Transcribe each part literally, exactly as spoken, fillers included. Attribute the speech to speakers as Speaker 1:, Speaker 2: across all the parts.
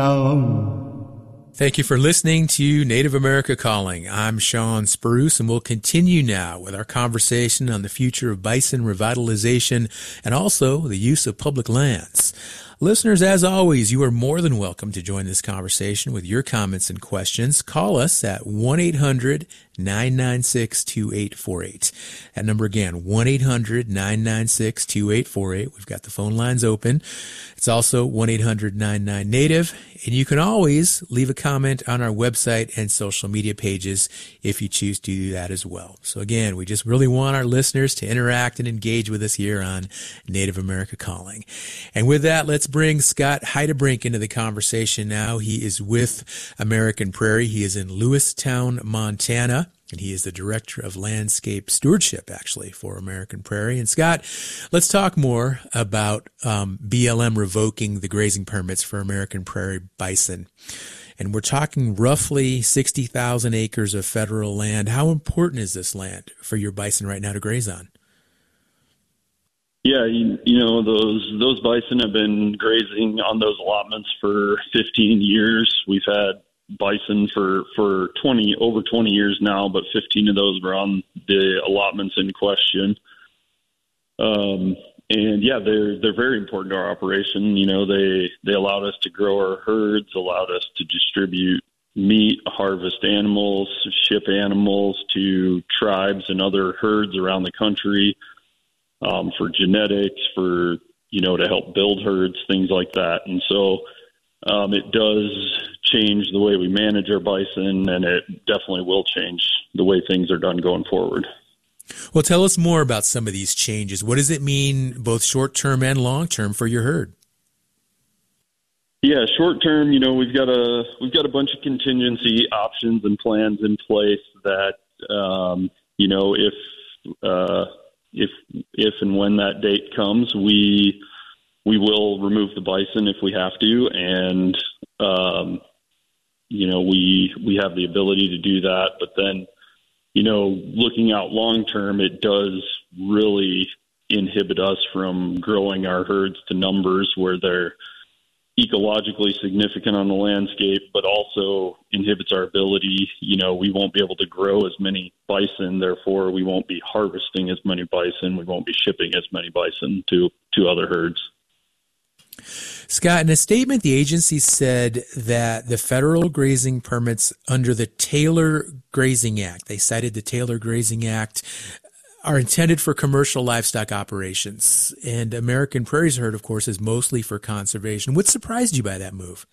Speaker 1: Thank you for listening to Native America Calling. I'm Sean Spruce, and we'll continue now with our conversation on the future of bison revitalization and also the use of public lands. Listeners, as always, you are more than welcome to join this conversation with your comments and questions. Call us at one eight hundred nine nine six two eight four eight. That number again, one eight hundred nine nine six two eight four eight. We've got the phone lines open. It's also one eight hundred nine nine Native. And you can always leave a comment on our website and social media pages if you choose to do that as well. So again, we just really want our listeners to interact and engage with us here on Native America Calling. And with that, let's bring Scott Heidebrink into the conversation now. He is with American Prairie. He is in Lewistown, Montana, and he is the Director of Landscape Stewardship, actually, for American Prairie. And Scott, let's talk more about um, B L M revoking the grazing permits for American Prairie bison. And we're talking roughly sixty thousand acres of federal land. How important is this land for your bison right now to graze on?
Speaker 2: Yeah, you, you know, those those bison have been grazing on those allotments for fifteen years. We've had bison for, for twenty over twenty years now, but fifteen of those were on the allotments in question. Um, and yeah, they're they're very important to our operation. You know, they they allowed us to grow our herds, allowed us to distribute meat, harvest animals, ship animals to tribes and other herds around the country. Um, for genetics, for, you know, to help build herds, things like that. And so um, it does change the way we manage our bison, and it definitely will change the way things are done going forward.
Speaker 1: Well, tell us more about some of these changes. What does it mean, both short-term and long-term, for your herd?
Speaker 2: Yeah, short-term, you know, we've got a we've got a bunch of contingency options and plans in place that, um, you know, if uh, If if and when that date comes, we we will remove the bison if we have to, and um, you know we we have the ability to do that. But then, you know, looking out long term, it does really inhibit us from growing our herds to numbers where they're ecologically significant on the landscape, but also inhibits our ability. You know, we won't be able to grow as many bison, therefore we won't be harvesting as many bison, we won't be shipping as many bison to, to other herds.
Speaker 1: Scott, in a statement, the agency said that the federal grazing permits under the Taylor Grazing Act, they cited the Taylor Grazing Act, are intended for commercial livestock operations. And American Prairie's herd, of course, is mostly for conservation. What surprised you by that move?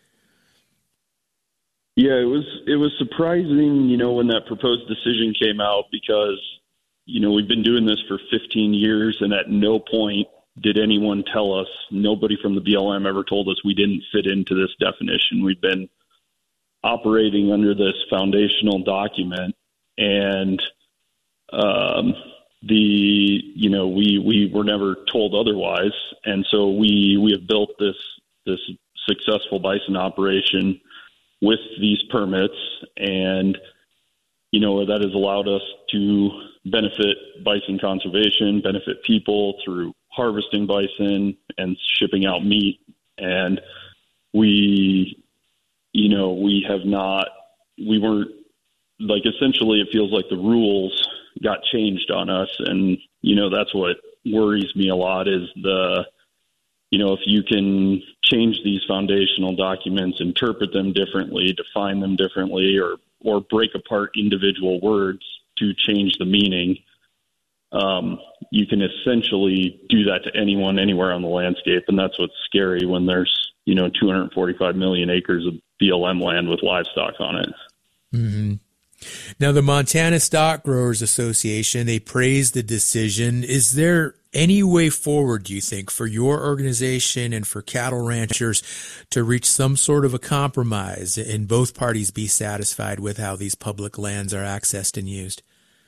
Speaker 2: Yeah, it was it was surprising, you know, when that proposed decision came out, because, you know, we've been doing this for fifteen years, and at no point did anyone tell us, nobody from the B L M ever told us we didn't fit into this definition. We've been operating under this foundational document, and um, the, you know, we, we were never told otherwise. And so we, we have built this, this successful bison operation with these permits, and, you know, that has allowed us to benefit bison conservation, benefit people through harvesting bison and shipping out meat. And we, you know, we have not, we weren't, like, essentially it feels like the rules got changed on us. And, you know, that's what worries me a lot is the, you know, if you can change these foundational documents, interpret them differently, define them differently, or, or break apart individual words to change the meaning, um, you can essentially do that to anyone, anywhere on the landscape. And that's what's scary when there's, you know, two hundred forty-five million acres of B L M land with livestock on it.
Speaker 1: Mm-hmm. Now, the Montana Stock Growers Association, they praised the decision. Is there any way forward, do you think, for your organization and for cattle ranchers to reach some sort of a compromise and both parties be satisfied with how these public lands are accessed and used?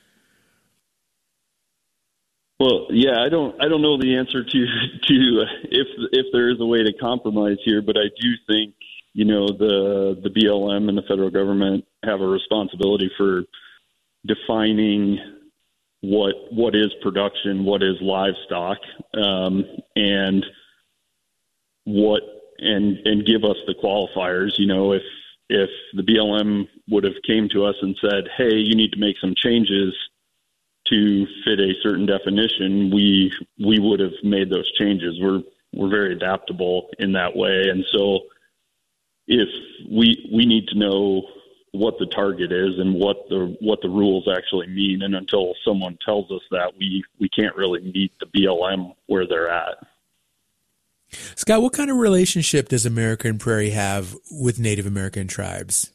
Speaker 2: Well, yeah, I don't, I don't know the answer to, to if, if there is a way to compromise here, but I do think, you know, the, the B L M and the federal government have a responsibility for defining what, what is production, what is livestock, um, and what and and give us the qualifiers. You know, if if the B L M would have came to us and said, "Hey, you need to make some changes to fit a certain definition," we we would have made those changes. We're we're very adaptable in that way, and so if we we need to know what the target is and what the what the rules actually mean, and until someone tells us that, we we can't really meet the B L M where they're at.
Speaker 1: Scott, what kind of relationship does American Prairie have with Native American tribes?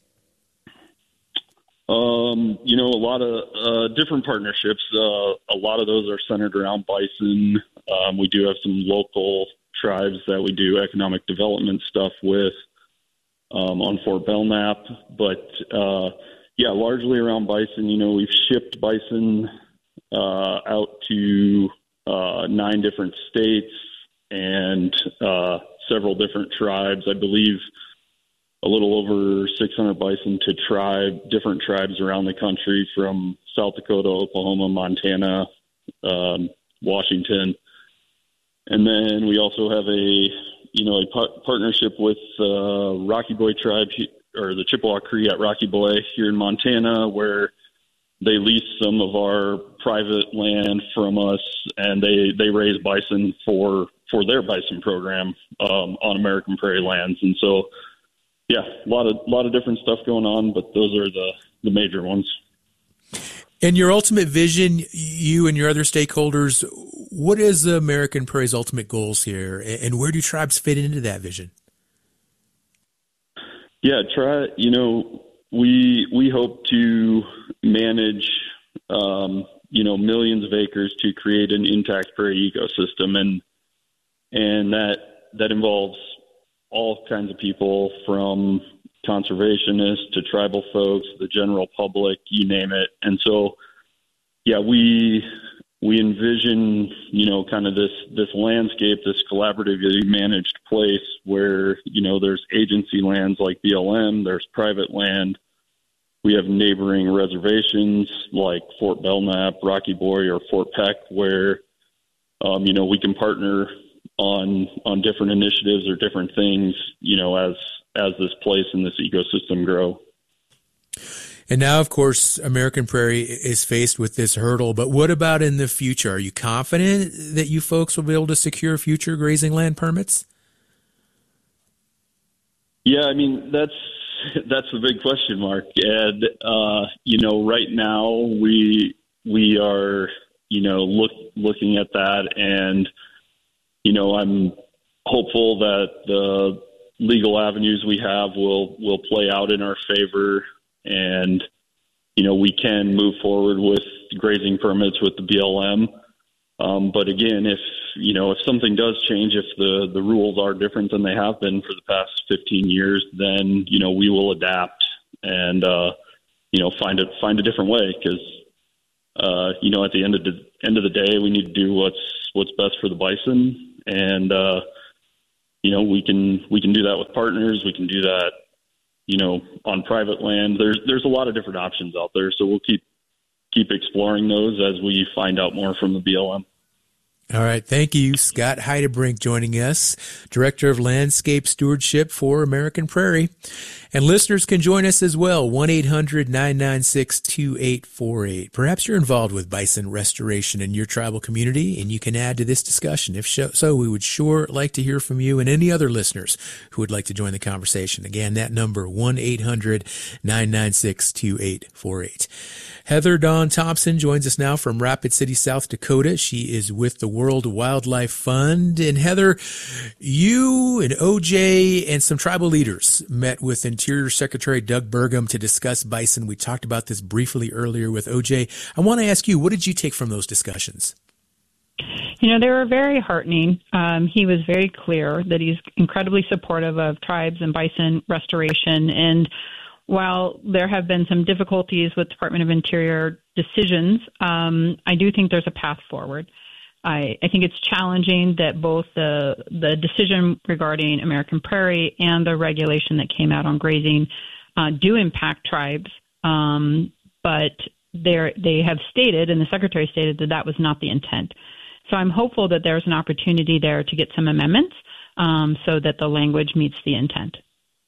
Speaker 2: Um, you know, a lot of uh, different partnerships. Uh, a lot of those are centered around bison. Um, we do have some local tribes that we do economic development stuff with um, on Fort Belknap. But, uh, yeah, largely around bison. You know, we've shipped bison uh, out to uh, nine different states and uh, several different tribes. I believe a little over six hundred bison to tribe, different tribes around the country, from South Dakota, Oklahoma, Montana, um, Washington. And then we also have a, you know, a par- partnership with uh, Rocky Boy tribe, or the Chippewa Cree at Rocky Boy here in Montana, where they lease some of our private land from us, and they, they raise bison for, for their bison program um, on American Prairie lands. And so, yeah, a lot of, lot of different stuff going on, but those are the, the major ones.
Speaker 1: And your ultimate vision, you and your other stakeholders, what is the American Prairie's ultimate goals here, and where do tribes fit into that vision? Yeah,
Speaker 2: try, you know, we, we hope to manage, um, you know, millions of acres to create an intact prairie ecosystem. And, and that, that involves all kinds of people, from conservationists to tribal folks, the general public, you name it. And so, yeah, we we envision, you know, kind of this this landscape, this collaboratively managed place where, you know, there's agency lands like B L M, there's private land. We have neighboring reservations like Fort Belknap, Rocky Boy, or Fort Peck, where, um, you know, we can partner on on different initiatives or different things, you know, as as this place and this ecosystem grow.
Speaker 1: And now, of course, American Prairie is faced with this hurdle, but what about in the future? Are you confident that you folks will be able to secure future grazing land permits?
Speaker 2: Yeah, I mean, that's that's the big question mark, Ed. Uh, you know, right now we we are, you know, look looking at that, and you know, I'm hopeful that the legal avenues we have will, will play out in our favor, and, you know, we can move forward with grazing permits with the B L M. Um, but again, if, you know, if something does change, if the, the rules are different than they have been for the past fifteen years, then, you know, we will adapt and, uh, you know, find it, find a different way. Cause, uh, you know, at the end of the end of the day, we need to do what's, what's best for the bison. And, uh, you know, we can, we can do that with partners. We can do that, you know, on private land. There's, there's a lot of different options out there. So we'll keep, keep exploring those as we find out more from the B L M.
Speaker 1: All right. Thank you. Scott Heidebrink joining us, Director of Landscape Stewardship for American Prairie. And listeners can join us as well, one eight hundred nine nine six two eight four eight. Perhaps you're involved with bison restoration in your tribal community, and you can add to this discussion. If so, we would sure like to hear from you and any other listeners who would like to join the conversation. Again, that number, one eight hundred nine nine six two eight four eight. Heather Dawn Thompson joins us now from Rapid City, South Dakota. She is with the World Wildlife Fund. And Heather, you and O J and some tribal leaders met with Interior Secretary Doug Burgum to discuss bison. We talked about this briefly earlier with O J. I want to ask you, what did you take from those discussions?
Speaker 3: You know, they were very heartening. Um, he was very clear that he's incredibly supportive of tribes and bison restoration. And while there have been some difficulties with Department of Interior decisions, um, I do think there's a path forward. I, I think it's challenging that both the the decision regarding American Prairie and the regulation that came out on grazing uh, do impact tribes, um, but they they have stated, and the Secretary stated, that that was not the intent. So I'm hopeful that there's an opportunity there to get some amendments um, so that the language meets the intent.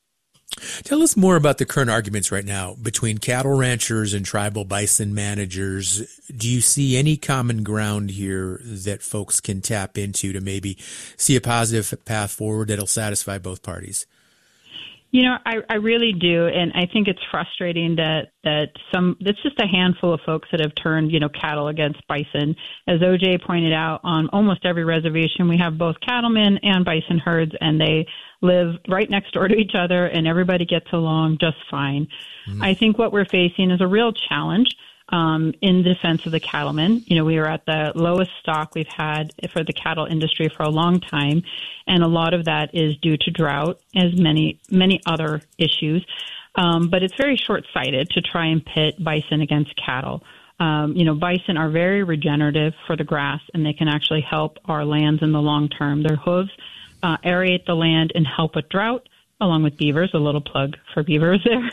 Speaker 1: Tell us more about the current arguments right now between cattle ranchers and tribal bison managers. Do you see any common ground here that folks can tap into to maybe see a positive path forward that'll satisfy both parties?
Speaker 3: You know, I, I really do, and I think it's frustrating that that some it's just a handful of folks that have turned, you know, cattle against bison. As O J pointed out, on almost every reservation, we have both cattlemen and bison herds, and they live right next door to each other, and everybody gets along just fine. Mm. I think what we're facing is a real challenge um, in defense of the cattlemen. You know, we are at the lowest stock we've had for the cattle industry for a long time, and a lot of that is due to drought, as many, many other issues. Um, but it's very short-sighted to try and pit bison against cattle. Um, you know, bison are very regenerative for the grass, and they can actually help our lands in the long term. Their hooves uh, aerate the land and help with drought, along with beavers, a little plug for beavers there.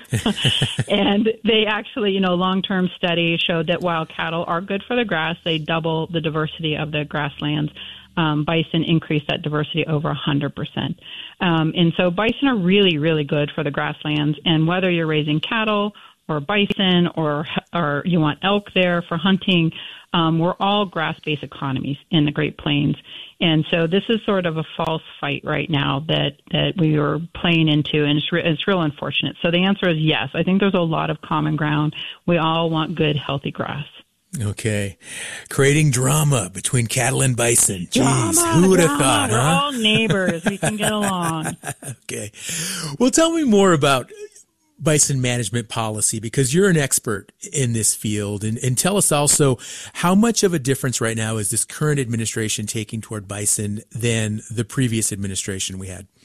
Speaker 3: And they actually, you know, long-term study showed that while cattle are good for the grass, they double the diversity of the grasslands. Um, bison increase that diversity over one hundred percent. Um, and so bison are really, really good for the grasslands. And whether you're raising cattle or bison or or you want elk there for hunting, um, we're all grass-based economies in the Great Plains. And so this is sort of a false fight right now that, that we are playing into, and it's, re- it's real unfortunate. So the answer is yes. I think there's a lot of common ground. We all want good, healthy grass.
Speaker 1: Okay. Creating drama between cattle and bison. Jeez,
Speaker 3: drama,
Speaker 1: who would have
Speaker 3: drama.
Speaker 1: thought,
Speaker 3: We're
Speaker 1: huh?
Speaker 3: all neighbors. We can get along.
Speaker 1: Okay. Well, tell me more about bison management policy, because you're an expert in this field, and, and tell us also how much of a difference right now is this current administration taking toward bison than the previous administration we had?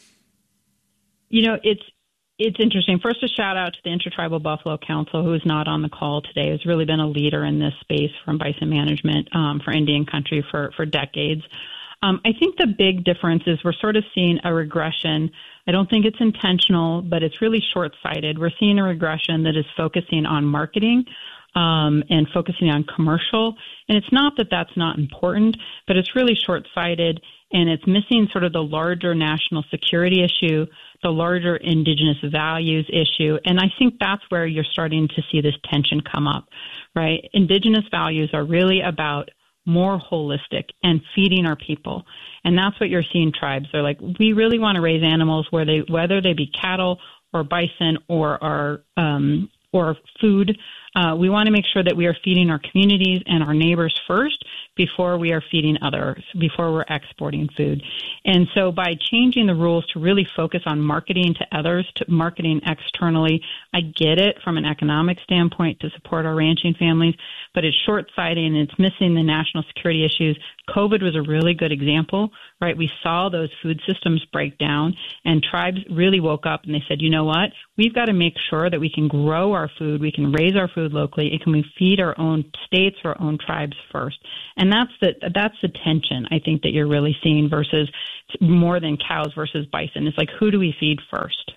Speaker 3: You know, it's it's interesting. First, a shout out to the Intertribal Buffalo Council, who is not on the call today, has really been a leader in this space from bison management um, for Indian country for, for decades. Um, I think the big difference is we're sort of seeing a regression. I don't think it's intentional, but it's really short-sighted. We're seeing a regression that is focusing on marketing um, and focusing on commercial. And it's not that that's not important, but it's really short-sighted, and it's missing sort of the larger national security issue, the larger indigenous values issue. And I think that's where you're starting to see this tension come up, right? Indigenous values are really about more holistic and feeding our people. And that's what you're seeing tribes. They're like, we really want to raise animals where they, whether they be cattle or bison or our, um, or food. Uh, we want to make sure that we are feeding our communities and our neighbors first before we are feeding others, before we're exporting food. And so by changing the rules to really focus on marketing to others, to marketing externally, I get it from an economic standpoint to support our ranching families, but it's short-sighted and it's missing the national security issues. COVID was a really good example, right? We saw those food systems break down, and tribes really woke up and they said, you know what? We've got to make sure that we can grow our food, we can raise our food locally, and can we feed our own states, our own tribes first. And that's the, that's the tension, I think, that you're really seeing versus more than cows versus bison. It's like, who do we feed first?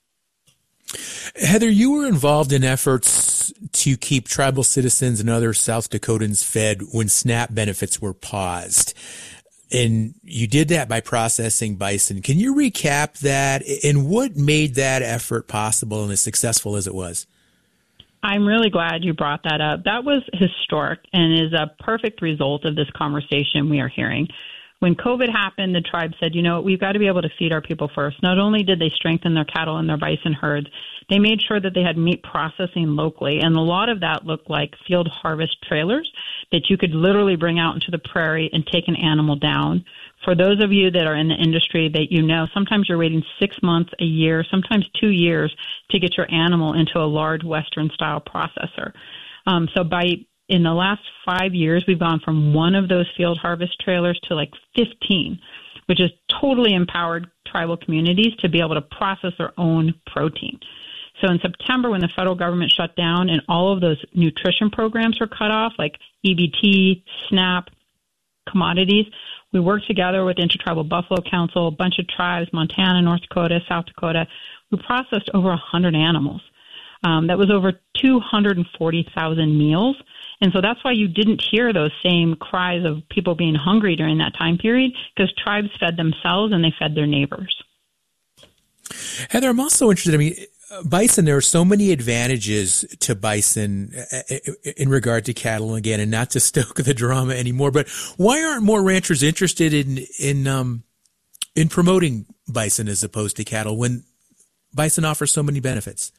Speaker 1: Heather, you were involved in efforts to keep tribal citizens and other South Dakotans fed when SNAP benefits were paused. And you did that by processing bison. Can you recap that, and what made that effort possible and as successful as it was?
Speaker 3: I'm really glad you brought that up. That was historic and is a perfect result of this conversation we are hearing. When COVID happened, the tribe said, you know, we've got to be able to feed our people first. Not only did they strengthen their cattle and their bison herds, they made sure that they had meat processing locally. And a lot of that looked like field harvest trailers that you could literally bring out into the prairie and take an animal down. For those of you that are in the industry that you know, sometimes you're waiting six months, a year, sometimes two years to get your animal into a large Western-style processor. Um, so by in the last five years, we've gone from one of those field harvest trailers to like fifteen, which has totally empowered tribal communities to be able to process their own protein. So in September, when the federal government shut down and all of those nutrition programs were cut off, like E B T, SNAP, commodities, we worked together with Intertribal Buffalo Council, a bunch of tribes, Montana, North Dakota, South Dakota. We processed over one hundred animals. Um, that was over two hundred forty thousand meals. And so that's why you didn't hear those same cries of people being hungry during that time period, because tribes fed themselves and they fed their neighbors.
Speaker 1: Heather, I'm also interested, I mean, bison, there are so many advantages to bison in regard to cattle, again, and not to stoke the drama anymore, but why aren't more ranchers interested in, in, um, in promoting bison as opposed to cattle when bison offers so many benefits?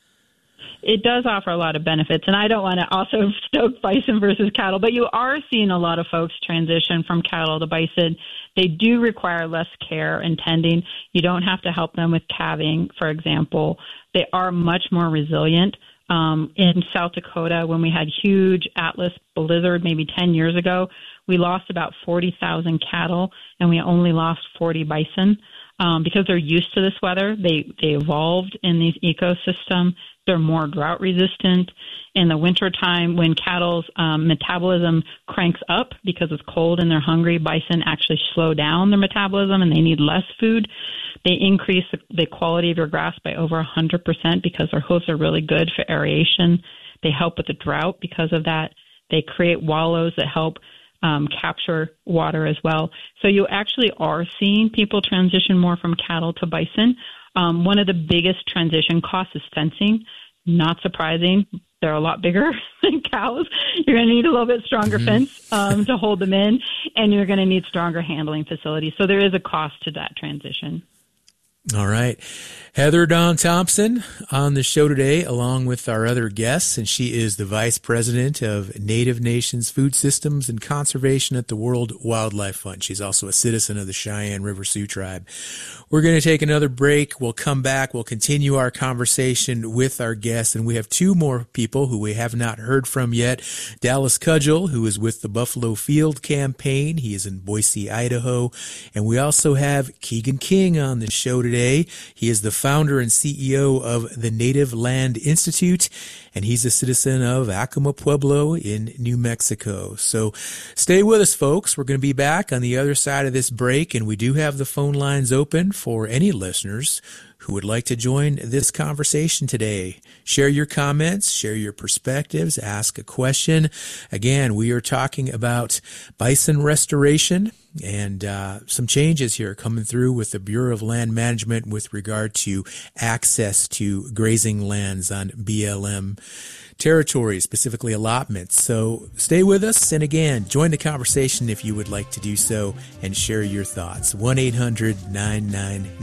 Speaker 3: It does offer a lot of benefits, and I don't want to also stoke bison versus cattle, but you are seeing a lot of folks transition from cattle to bison. They do require less care and tending. You don't have to help them with calving, for example. They are much more resilient. Um, in South Dakota, when we had huge Atlas blizzard maybe ten years ago, we lost about forty thousand cattle, and we only lost forty bison. Um, because they're used to this weather, they, they evolved in these ecosystems. They're more drought resistant. In the wintertime, when cattle's um, metabolism cranks up because it's cold and they're hungry, bison actually slow down their metabolism and they need less food. They increase the, the quality of your grass by over one hundred percent because their hooves are really good for aeration. They help with the drought because of that. They create wallows that help Um, capture water as well. So you actually are seeing people transition more from cattle to bison. Um, one of the biggest transition costs is fencing. Not surprising. They're a lot bigger than cows. You're going to need a little bit stronger mm-hmm. fence um, to hold them in, and you're going to need stronger handling facilities. So there is a cost to that transition.
Speaker 1: All right. Heather Dawn Thompson on the show today, along with our other guests, and she is the Vice President of Native Nations Food Systems and Conservation at the World Wildlife Fund. She's also a citizen of the Cheyenne River Sioux Tribe. We're going to take another break. We'll come back. We'll continue our conversation with our guests, and we have two more people who we have not heard from yet. Dallas Cudgel, who is with the Buffalo Field Campaign. He is in Boise, Idaho. And we also have Keegan King on the show today. He is the founder and C E O of the Native Land Institute, and he's a citizen of Acoma Pueblo in New Mexico. So stay with us, folks. We're going to be back on the other side of this break, and we do have the phone lines open for any listeners who would like to join this conversation today. Share your comments, share your perspectives, ask a question. Again, we are talking about bison restoration and uh, some changes here coming through with the Bureau of Land Management with regard to access to grazing lands on B L M territories, specifically allotments. So stay with us, and again, join the conversation if you would like to do so and share your thoughts. one eight hundred nine nine